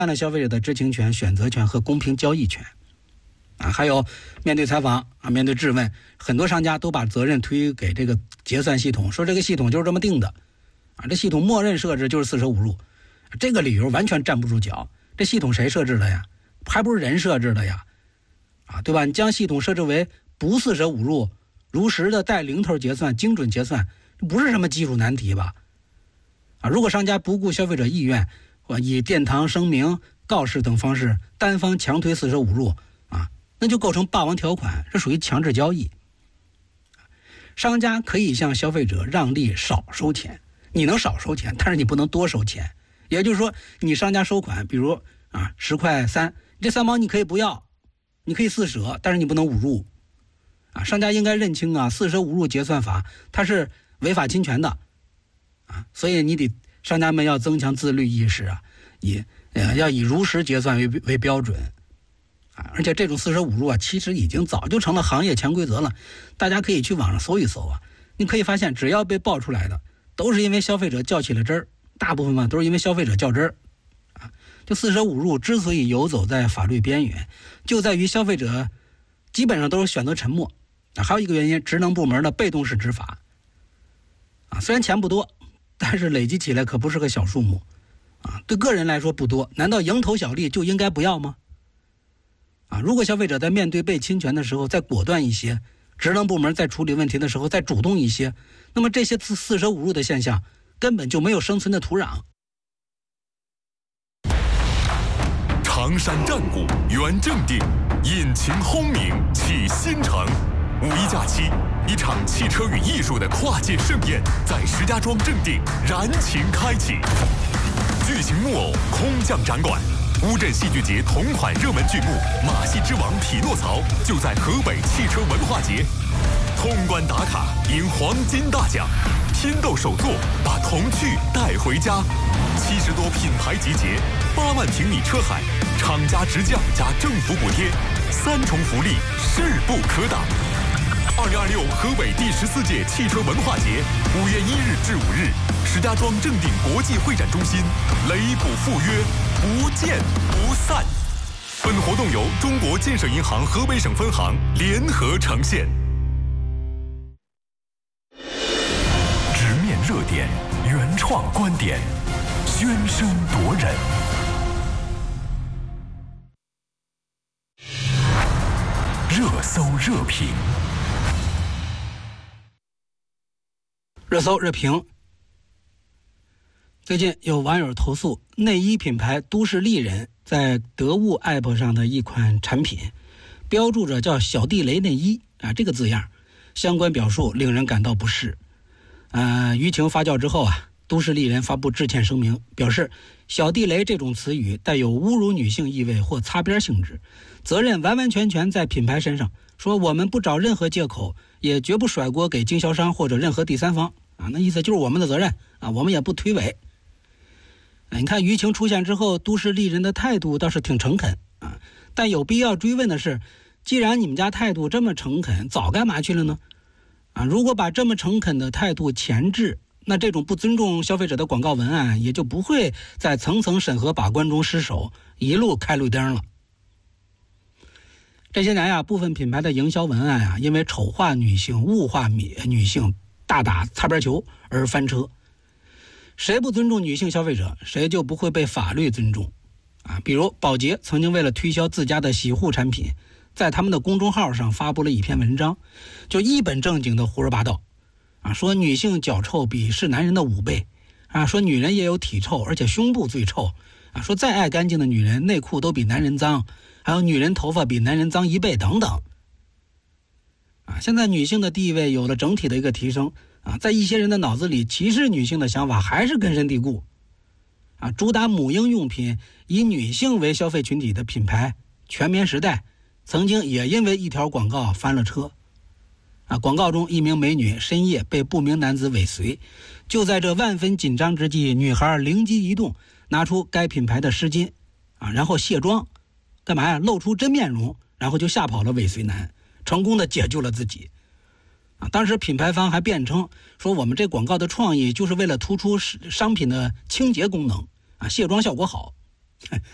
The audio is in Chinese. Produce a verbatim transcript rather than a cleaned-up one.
了消费者的知情权、选择权和公平交易权。啊，还有面对采访啊，面对质问，很多商家都把责任推给这个结算系统，说这个系统就是这么定的，啊，这系统默认设置就是四舍五入，这个理由完全站不住脚。这系统谁设置的呀？还不是人设置的呀？啊，对吧？你将系统设置为不四舍五入，如实的带零头结算、精准结算，这不是什么技术难题吧？啊，如果商家不顾消费者意愿，或以殿堂声明、告示等方式单方强推四舍五入，啊，那就构成霸王条款，这属于强制交易。商家可以向消费者让利少收钱，你能少收钱，但是你不能多收钱。也就是说，你商家收款，比如啊十块三，这三毛你可以不要，你可以四舍，但是你不能五入。啊，商家应该认清啊，四舍五入结算法它是违法侵权的，啊，所以你得商家们要增强自律意识啊，以呃要以如实结算为为标准。啊，而且这种四舍五入啊，其实已经早就成了行业潜规则了，大家可以去网上搜一搜啊，你可以发现，只要被爆出来的，都是因为消费者较起了真儿，大部分嘛都是因为消费者较真儿，啊，就四舍五入之所以游走在法律边缘，就在于消费者基本上都是选择沉默，啊，还有一个原因，职能部门的被动式执法，啊，虽然钱不多，但是累积起来可不是个小数目，啊，对个人来说不多，难道蝇头小利就应该不要吗？啊，如果消费者在面对被侵权的时候再果断一些，职能部门在处理问题的时候再主动一些，那么这些四四舍五入的现象根本就没有生存的土壤。 常山战鼓圆正定，引擎轰鸣启新城。五一假期，一场汽车与艺术的跨界盛宴在石家庄正定燃情开启。巨型木偶空降展馆，乌镇戏剧节同款热门剧目《马戏之王匹诺曹》就在河北汽车文化节。通关打卡赢黄金大奖，拼斗手作把童趣带回家。七十多品牌集结，八万平米车海，厂家直降加政府补贴，三重福利势不可挡。二零二六河北第十四届汽车文化节，五月一日至五日，石家庄正定国际会展中心，擂鼓赴约，不见不散。本活动由中国建设银行河北省分行联合呈现。直面热点，原创观点，喧声夺人。热搜热评。 热搜热评。最近有网友投诉，内衣品牌都市丽人在得物 A P P 上的一款产品，标注着叫小地雷内衣啊这个字样，相关表述令人感到不适。呃，舆情发酵之后啊，都市丽人发布致歉声明，表示小地雷这种词语带有侮辱女性意味或擦边性质，责任完完全全在品牌身上，说我们不找任何借口，也绝不甩锅给经销商或者任何第三方啊，那意思就是我们的责任啊，我们也不推诿。你看舆情出现之后，都市丽人的态度倒是挺诚恳啊，但有必要追问的是，既然你们家态度这么诚恳，早干嘛去了呢？啊，如果把这么诚恳的态度前置，那这种不尊重消费者的广告文案也就不会在层层审核把关中失手，一路开绿灯了。这些年呀，部分品牌的营销文案啊，因为丑化女性、物化女性，大打擦边球而翻车。谁不尊重女性消费者，谁就不会被法律尊重啊。比如宝洁曾经为了推销自家的洗护产品，在他们的公众号上发布了一篇文章，就一本正经的胡说八道啊，说女性脚臭比是男人的五倍啊，说女人也有体臭，而且胸部最臭啊，说再爱干净的女人内裤都比男人脏，还有女人头发比男人脏一倍等等啊。现在女性的地位有了整体的一个提升啊，在一些人的脑子里，歧视女性的想法还是根深蒂固啊。主打母婴用品、以女性为消费群体的品牌全棉时代，曾经也因为一条广告翻了车啊。广告中一名美女深夜被不明男子尾随，就在这万分紧张之际，女孩灵机一动，拿出该品牌的湿巾啊，然后卸妆，干嘛呀？露出真面容，然后就吓跑了尾随男，成功的解救了自己。啊，当时品牌方还辩称说，我们这广告的创意就是为了突出商品的清洁功能啊，卸妆效果好。